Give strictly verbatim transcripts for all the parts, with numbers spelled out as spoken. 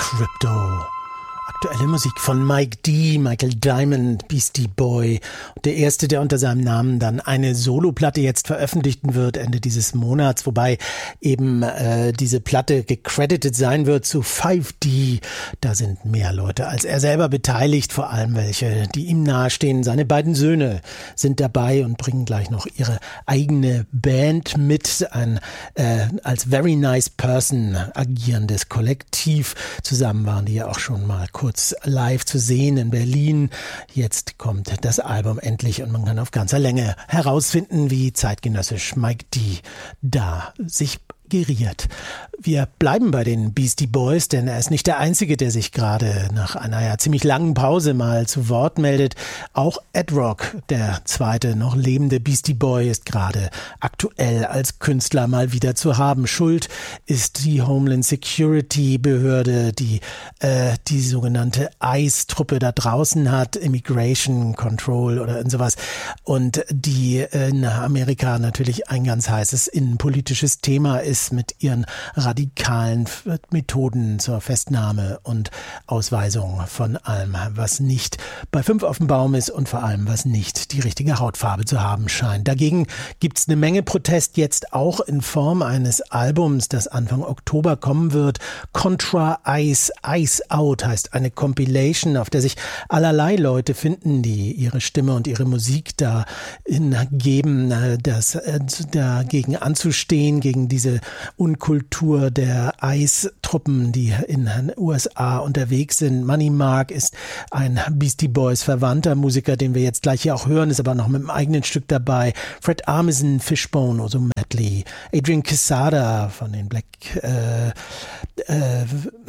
Crypto. Aktuelle Musik von Mike D, Michael Diamond, Beastie Boy. Der erste, der unter seinem Namen dann eine Soloplatte jetzt veröffentlichen wird, Ende dieses Monats, wobei eben äh, diese Platte gecredited sein wird zu five D. Da sind mehr Leute als er selber beteiligt, vor allem welche, die ihm nahestehen. Seine beiden Söhne sind dabei und bringen gleich noch ihre eigene Band mit. Ein äh, als Very Nice Person agierendes Kollektiv. Zusammen waren die ja auch schon mal kurz live zu sehen in Berlin. Jetzt kommt das Album endlich und man kann auf ganzer Länge herausfinden, wie zeitgenössisch Mike D da sich geriert. Wir bleiben bei den Beastie Boys, denn er ist nicht der Einzige, der sich gerade nach einer ja ziemlich langen Pause mal zu Wort meldet. Auch Ed Rock, der zweite noch lebende Beastie Boy, ist gerade aktuell als Künstler mal wieder zu haben. Schuld ist die Homeland Security Behörde, die äh, die sogenannte ICE-Truppe da draußen hat, Immigration Control oder sowas, und die in Amerika natürlich ein ganz heißes innenpolitisches Thema ist, mit ihren radikalen Methoden zur Festnahme und Ausweisung von allem, was nicht bei fünf auf dem Baum ist und vor allem, was nicht die richtige Hautfarbe zu haben scheint. Dagegen gibt es eine Menge Protest jetzt auch in Form eines Albums, das Anfang Oktober kommen wird. Contra Ice, Ice Out heißt eine Compilation, auf der sich allerlei Leute finden, die ihre Stimme und ihre Musik da geben, das dagegen anzustehen, gegen diese Unkultur der ICE-Truppen, die in den U S A unterwegs sind. Money Mark ist ein Beastie Boys verwandter Musiker, den wir jetzt gleich hier auch hören, ist aber noch mit einem eigenen Stück dabei. Fred Armisen, Fishbone, Ozo Medley, Adrian Quesada von den Black äh, äh,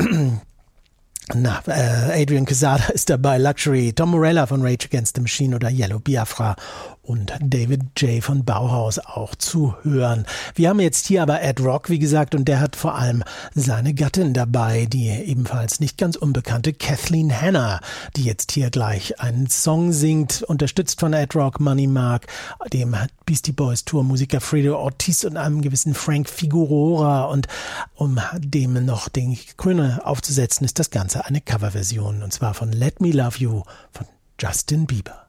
Na, äh, Adrian Quesada ist dabei, Luxury, Tom Morello von Rage Against the Machine oder Yellow Biafra und David J. von Bauhaus auch zu hören. Wir haben jetzt hier aber Ed Rock, wie gesagt, und der hat vor allem seine Gattin dabei, die ebenfalls nicht ganz unbekannte Kathleen Hanna, die jetzt hier gleich einen Song singt, unterstützt von Ed Rock, Money Mark, dem Beastie Boys Tourmusiker Fredo Ortiz und einem gewissen Frank Figueroa, und um dem noch den Krone aufzusetzen, ist das Ganze eine Coverversion, und zwar von Let Me Love You von Justin Bieber.